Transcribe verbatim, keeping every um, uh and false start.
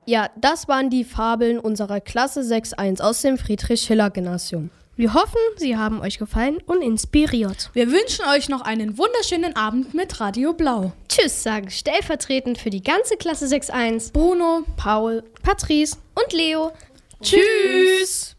Ja, das waren die Fabeln unserer Klasse sechs eins aus dem Friedrich-Schiller-Gymnasium. Wir hoffen, sie haben euch gefallen und inspiriert. Wir wünschen euch noch einen wunderschönen Abend mit Radio Blau. Tschüss, sagen stellvertretend für die ganze Klasse sechs eins Bruno, Paul, Patrice und Leo. Tschüss!